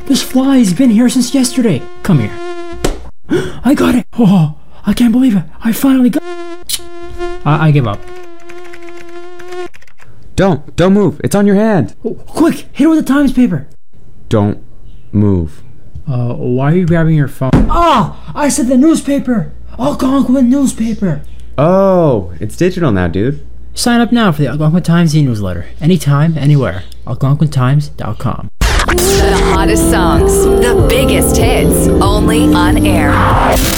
This fly's been here since yesterday. Come here. I got it. Oh, I can't believe it. I finally got it. I give up. Don't move. It's on your hand. Oh, quick, hit it with the Times paper. Don't move. Why are you grabbing your phone? Ah, I said the newspaper. Algonquin newspaper. Oh, it's digital now, dude. Sign up now for the Algonquin Times e-newsletter. Anytime, anywhere. AlgonquinTimes.com. The hottest songs, the biggest hits, only on air.